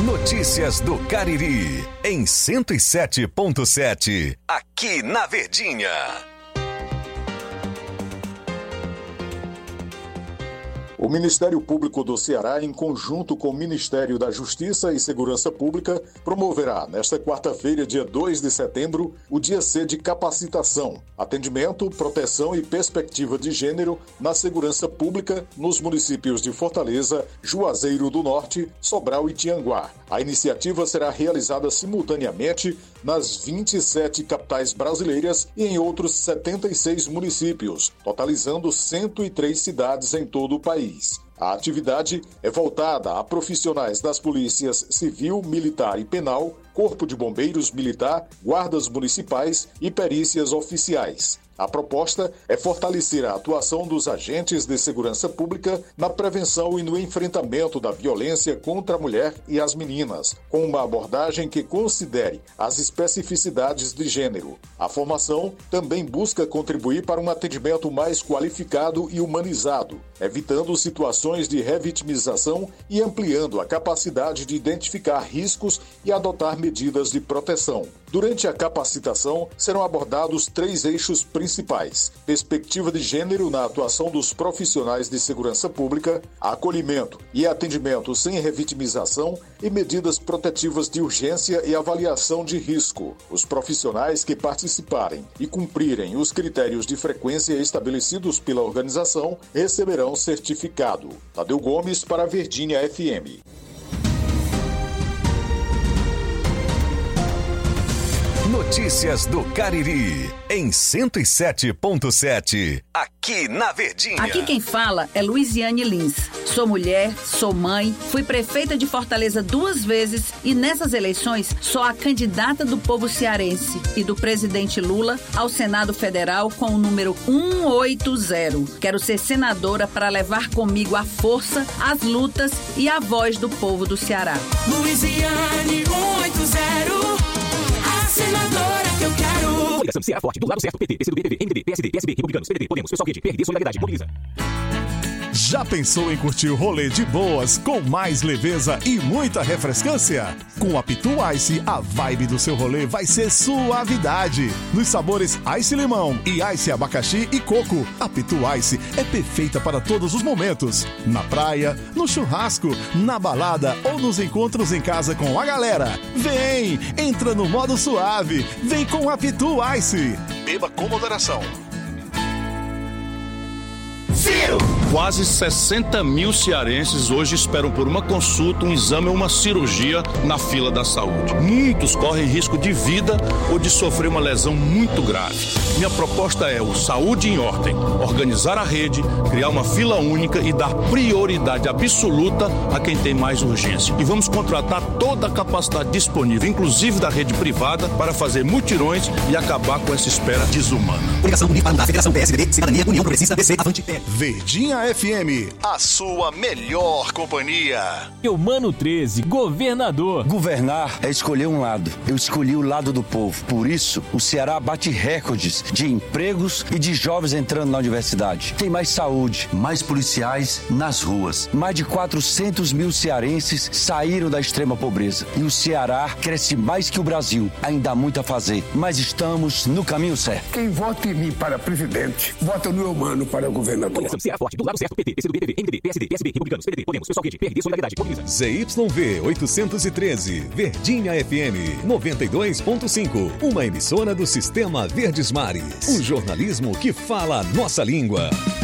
Notícias do Cariri, em 107.7, aqui na Verdinha. O Ministério Público do Ceará, em conjunto com o Ministério da Justiça e Segurança Pública, promoverá, nesta quarta-feira, dia 2 de setembro, o Dia C de Capacitação, Atendimento, Proteção e Perspectiva de Gênero na Segurança Pública nos municípios de Fortaleza, Juazeiro do Norte, Sobral e Tianguá. A iniciativa será realizada simultaneamente nas 27 capitais brasileiras e em outros 76 municípios, totalizando 103 cidades em todo o país. A atividade é voltada a profissionais das polícias civil, militar e penal, Corpo de Bombeiros Militar, guardas municipais e perícias oficiais. A proposta é fortalecer a atuação dos agentes de segurança pública na prevenção e no enfrentamento da violência contra a mulher e as meninas, com uma abordagem que considere as especificidades de gênero. A formação também busca contribuir para um atendimento mais qualificado e humanizado, evitando situações de revitimização e ampliando a capacidade de identificar riscos e adotar medidas de proteção. Durante a capacitação, serão abordados 3 eixos principais: perspectiva de gênero na atuação dos profissionais de segurança pública, acolhimento e atendimento sem revitimização e medidas protetivas de urgência e avaliação de risco. Os profissionais que participarem e cumprirem os critérios de frequência estabelecidos pela organização receberão certificado. Tadeu Gomes para a Verdinha FM. Notícias do Cariri, em 107.7, aqui na Verdinha. Aqui quem fala é Luiziane Lins. Sou mulher, sou mãe, fui prefeita de Fortaleza 2 vezes e nessas eleições sou a candidata do povo cearense e do presidente Lula ao Senado Federal com o número 180. Quero ser senadora para levar comigo a força, as lutas e a voz do povo do Ceará. Luiziane 180. Senadora que eu quero. Coligação Ceará Forte, do lado certo, PT, PCdoB, PV, MDB, PSD, PSB, Republicanos, PDT, Podemos, Pessoal Rede, PRD, Solidariedade, Mobiliza. Já pensou em curtir o rolê de boas, com mais leveza e muita refrescância? Com a Pitu Ice, a vibe do seu rolê vai ser suavidade. Nos sabores Ice Limão e Ice Abacaxi e Coco, a Pitu Ice é perfeita para todos os momentos. Na praia, no churrasco, na balada ou nos encontros em casa com a galera. Vem, entra no modo suave, vem com a Pitu Ice. Beba com moderação. Ciro! Quase 60 mil cearenses hoje esperam por uma consulta, um exame ou uma cirurgia na fila da saúde. Muitos correm risco de vida ou de sofrer uma lesão muito grave. Minha proposta é o Saúde em Ordem, organizar a rede, criar uma fila única e dar prioridade absoluta a quem tem mais urgência. E vamos contratar toda a capacidade disponível, inclusive da rede privada, para fazer mutirões e acabar com essa espera desumana. Coligação Unida da Federação PSDB, Cidadania, União Progressista, DC, Avante, Verdinha FM, a sua melhor companhia. Eumano 13, governador. Governar é escolher um lado. Eu escolhi o lado do povo. Por isso, o Ceará bate recordes de empregos e de jovens entrando na universidade. Tem mais saúde, mais policiais nas ruas. Mais de 400 mil cearenses saíram da extrema pobreza. E o Ceará cresce mais que o Brasil. Ainda há muito a fazer, mas estamos no caminho certo. Quem vota em mim para presidente, vota no Eumano para governador. Coligação Ceará Forte, do lado certo, PT, PCdoB, PV, MDB, PSD, PSB, Republicanos, PDT, Podemos, Pessoal Rede, PRD, Solidariedade, Mobiliza. ZYV 813, Verdinha FM 92.5, uma emissora do Sistema Verdes Mares. Um jornalismo que fala a nossa língua.